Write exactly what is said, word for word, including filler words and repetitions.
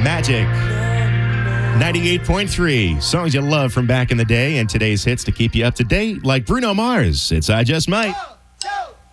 Magic. ninety-eight point three. Songs you love from back in the day and today's hits to keep you up to date, like Bruno Mars. It's I Just Might.